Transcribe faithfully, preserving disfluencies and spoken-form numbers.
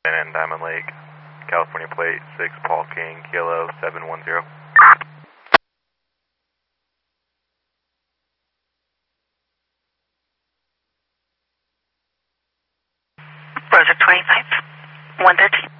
and Diamond Lake, California plate six Paul King, Kilo seven one zero. Roger twenty-five, one thirteen.